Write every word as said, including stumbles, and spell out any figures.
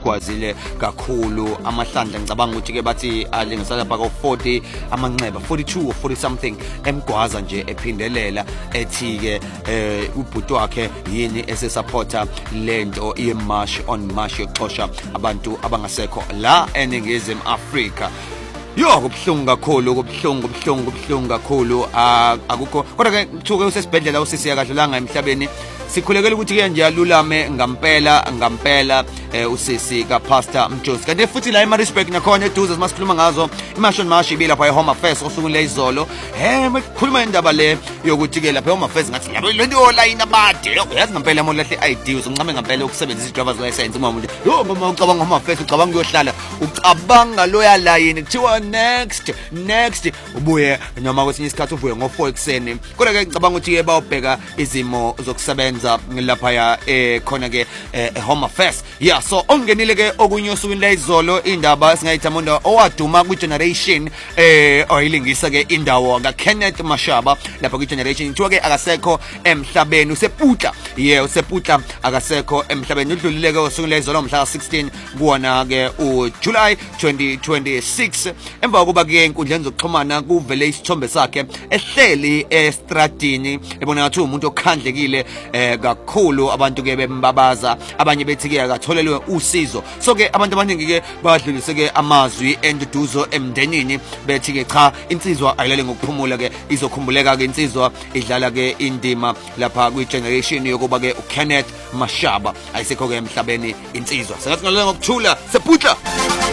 egwazile kakhulu amahlandla ngicabanga ukuthi ke bathi alingisela lapha ko forty amanxeba forty-two or forty something emgwaza nje ephindelela ethi ke eh ubhuti wakhe yini esesupporta lento yemarch on march yoxosha abantu abangasekho la eNingizimu Afrika. Yo kubhlungu kakhulu kubhlungu kubhlungu kubhlungu kakhulu akukho kodwa ke thuke usesibhedlela usisiya kadlulanga emhlabeni sikhulekela ukuthi ke nje alulame ngampela ngampela usisi ka Pastor Mjosi kanti futhi la eMaritzburg nakhona eduze masikhuluma ngazo imashon mashi ibila pha eHome Affairs osukwini izolo he mkhuluma indaba le yokuthi ke lapha eHome Affairs ngathi yabo lento yolayini abade yazi ngampela mo lahle I D uzoncame ngampela ukusebenzisa driver's license uma umuntu yo uma ucabanga eHome Affairs ucabanga uyohlala ucabanga loya layini kuthiwa next next ubuye noma kwesinye isikhathi uvuye ngo four ekseni kodwa ke ngicabanga ukuthi ke bayobheka izimo zokusebenza lapha ya eh khona ke eHome Affairs yeah so ongenile ke okunye osukwini la izolo indaba singayithamunda owaduma ku generation eh oyilingisa ke indawo ka Kenneth Mashaba lapha ku generation kuthiwa ke akasekho emhlabeni useputla yeah useputla akasekho emhlabeni udlulile ke osukwini la izolo mhla ka sixteen kuona ke uJuly twenty twenty-six emva kokuba ke inkundleni zokuxhumana kuvele isithombe sakhe ehleli estradini ebona ngathi umuntu okhandlekile eh kakhulu abantu ke bembabaza abanye bethi ke akatholelwe usizo so ke abantu abaningi ke badlulise ke amazwi enduduzo emndenini bethi ke cha insizwa ayilale ngokuphumula ke izokhumbuleka ke insizwa idlala ke indima lapha kwi generation yokuba ke uKenneth Mashaba ayisekho ke emhlabeni insizwa sengathi ngale ngokuthula seputla.